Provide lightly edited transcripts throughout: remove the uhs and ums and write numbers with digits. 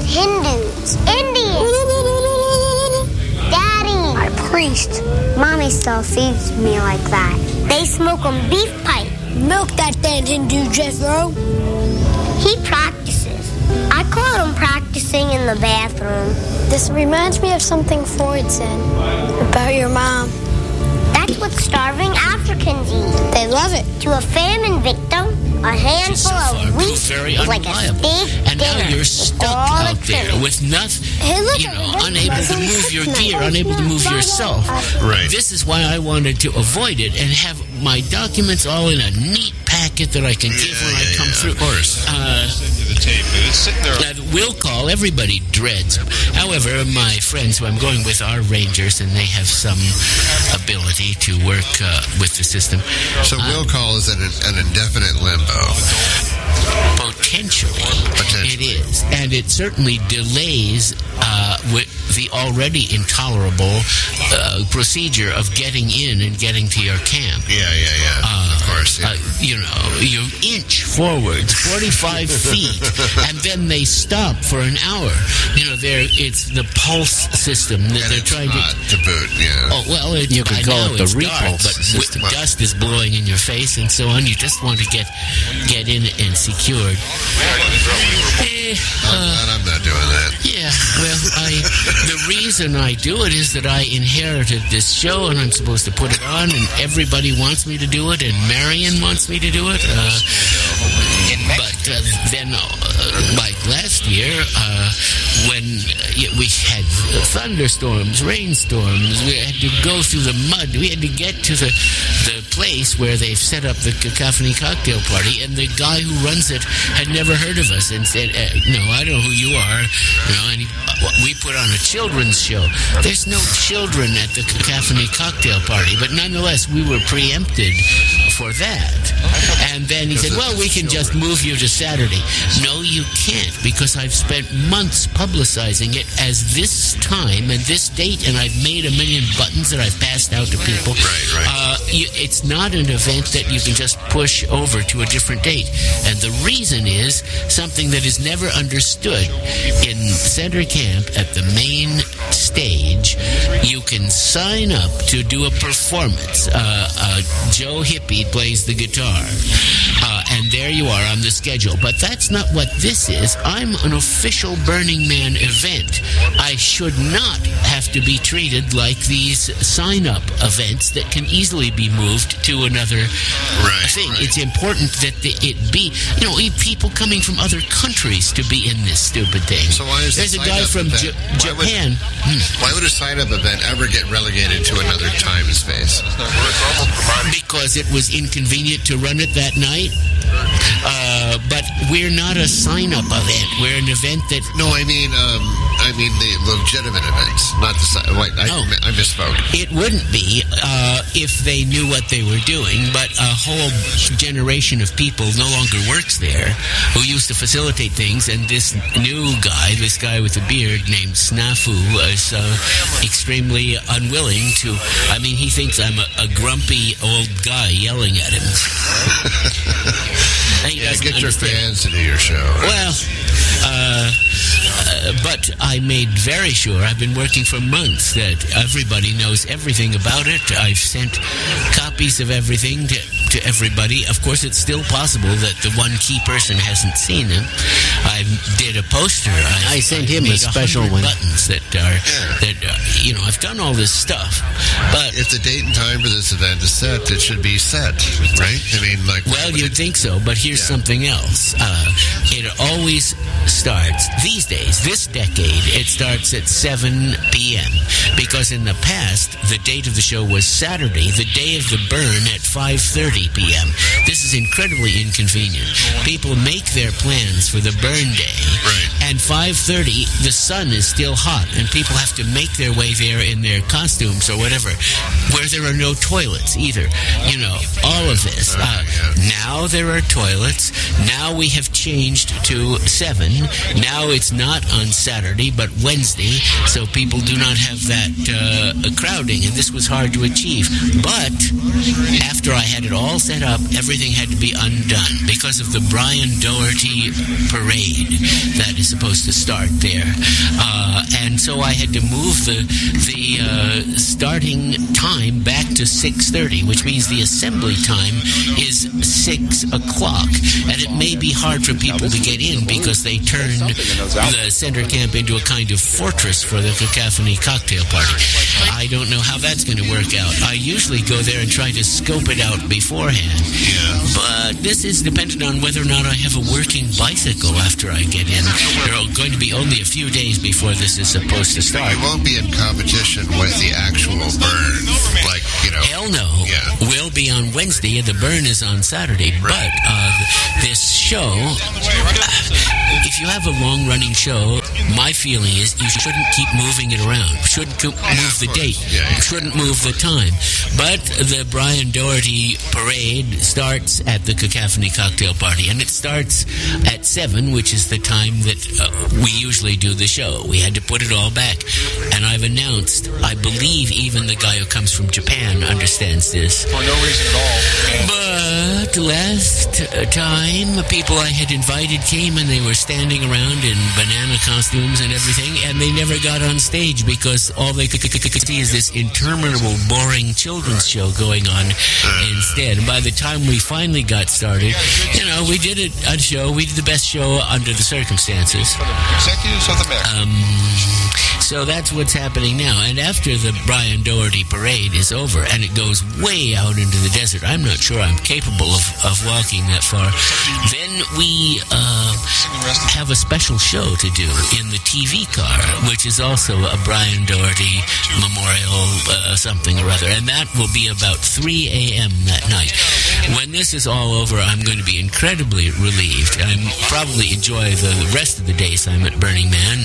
Hindus, Indians. Daddy, our priest. Mommy still feeds me like that. They smoke on beef pipe. Milk that damn Hindu, Jethro. He practices. I caught him practicing in the bathroom. This reminds me of something Freud said about your mom. That's what starving Africans eat. They love it. To a famine victim, a handful so far of wheat very is like a unreliable. steak And now dinner you're with stuck all out the there trimmings. with nothing, Hey, look, unable to move your gear, unable to move yourself. Right. This is why I wanted to avoid it and have my documents all in a neat packet that I can give when I come through. Of course. Will call. Everybody dreads. However, my friends who I'm going with are Rangers, and they have some ability to work with the system. So will call is an indefinite limbo. Potentially, it is. And it certainly delays with the already intolerable procedure of getting in and getting to your camp. Yeah. Of course. Yeah. You inch forward 45 feet, and then they stop for an hour. It's the pulse system that And they're it's trying hot to boot, yeah. Oh, well, You could call it the it's repulse dark, but system. dust is blowing in your face and so on. You just want to get in and secured. I'm not doing that. Yeah, well, the reason I do it is that I inherited this show and I'm supposed to put it on, and everybody wants me to do it, and Marion wants me to do it. But then, like last year, when we had thunderstorms, rainstorms, we had to go through the mud. We had to get to the place where they've set up the Cacophony Cocktail Party, and the guy who runs it had never heard of us and said, "No, I don't know who you are." And we put on a children's show. There's no children at the Cacophony Cocktail Party, but nonetheless, we were preempted for that. And then he said, "Well, we can just move you to Saturday." No, you can't, because I've spent months publicizing it as this time and this date, and I've made a million buttons that I've passed out to people. Right. It's not an event that you can just push over to a different date. And the reason is something that is never understood. In Center Camp at the main stage, you can sign up to do a performance. Joe Hippie plays the guitar. And there you are on the schedule. But that's not what this is. I'm an official Burning Man event. I should not have to be treated like these sign-up events that can easily be moved to another thing. Right. It's important that it be, people coming from other countries to be in this stupid thing. So why is There's a guy from Japan. Why would a sign-up event ever get relegated to another time and space? Because it was inconvenient to run it that night. But we're not a sign-up event. We're an event that... No, I mean the legitimate events, not the sign. I misspoke. It wouldn't be if they knew what they were doing, but a whole generation of people no longer works there who used to facilitate things, and this new guy, this guy with a beard named Snafu, is extremely unwilling to... I mean, he thinks I'm a grumpy old guy yelling at him. Get your fans to do your show. Right? Well, but I made very sure, I've been working for months, that everybody knows everything about it. I've sent copies of everything to everybody. Of course, it's still possible that the one key person hasn't seen them. I did a poster. I sent him a special 100 one. buttons that I've done all this stuff. But if the date and time for this event is set, it should be set, right? I mean, well, you'd think so, but here's something else. It always starts, these days, this decade, it starts at 7 p.m. Because in the past, the date of the show was Saturday, the day of the burn, at 5:30 p.m. This is incredibly inconvenient. People make their plans for the burn day, and 5:30, the sun is still hot, and people have to make their way there in their costumes or whatever, where there are no toilets either. All of this. Now there are toilets. Now we have changed to 7. Now it's not on Saturday, but Wednesday, so people do not have that crowding, and this was hard to achieve. But after I had it all set up, everything had to be undone because of the Brian Doherty parade that is supposed to start there. And so I had to move the starting time back to 6:30, which means the assembly time is 6 o'clock. And it may be hard for people to get in because they turned the center camp into a kind of fortress for the Cacophony cocktail party. I don't know how that's going to work out. I usually go there and try to scope it out beforehand. But this is dependent on whether or not I have a working bicycle after I get in. There are going to be only a few days before this is supposed to start. You won't be in competition with the actual burn. Hell no. Yeah. We'll be on Wednesday, and the burn is on Saturday. But this show, if you have a long-running show, my feeling is you shouldn't keep moving it around. Shouldn't move the date. Shouldn't move the time. But the Brian Doherty parade starts at the Cacophony Cocktail Party, and it starts at 7, which is the time that we usually do the show. We had to put it all back. And I've announced, I believe even the guy who comes from Japan understands this. For no reason at all. But last time, people I had invited came and they were standing around in banana costumes and everything, and they never got on stage because all they could see is this interminable, boring children's show going on instead. And by the time we finally got started, we did a show. We did the best show under the circumstances. Executives of the mix. So that's what's happening now. And after the Brian Doherty parade is over and it goes way out into the desert, I'm not sure I'm capable of walking that far, then we have a special show to do in the TV car, which is also a Brian Doherty memorial something or other. And that will be about 3 a.m. that night. When this is all over, I'm going to be incredibly relieved. I'm probably enjoy the rest of the days I'm at Burning Man,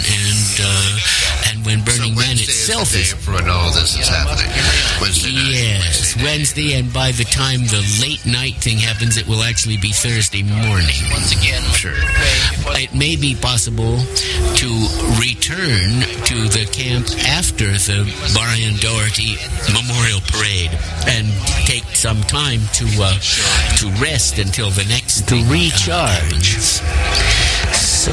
and when Burning Man itself is when all this is happening. Wednesday night. Yes, Wednesday, and by the time the late night thing happens, it will actually be Thursday morning. Once again, Sure. It may be possible to return to the camp after the Brian Doherty Memorial Parade and take some time to rest until the next to recharge. So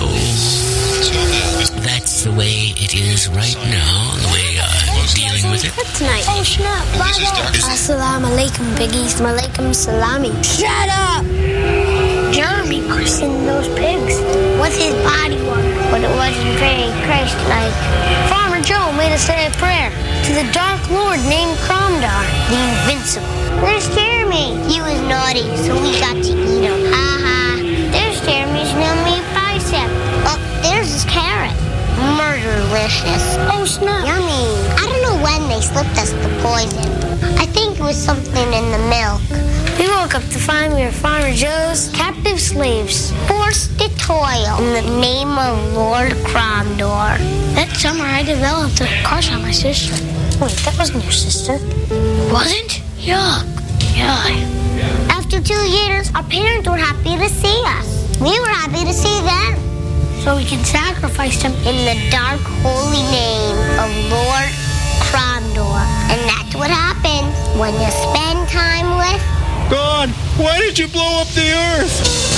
that's the way it is right now, the way I'm dealing with it. Tonight. Oh, snap. Assalamu alaikum, biggies. Malaikum salami. Shut up! Jeremy christened those pigs with his body work, but it wasn't very Christ-like. Farmer Joe made us say a prayer to the Dark Lord named Cromdar, the Invincible. There's Jeremy. He was naughty, so we got to eat him. Ha. There's Jeremy's nummy bicep. Oh, there's his carrot. Murderlicious. Oh, snap. Yummy. I don't know when they slipped us the poison. I think it was something in the milk. We woke up to find we were Farmer Joe's captive slaves. Forced to toil in the name of Lord Cromdor. That summer I developed a crush on my sister. Wait, that wasn't your sister. Wasn't? Yuck. Yeah. After 2 years, our parents were happy to see us. We were happy to see them. So we can sacrifice them in the dark, holy name of Lord Cromdor. And that's what happens when you spend time with God, why did you blow up the earth?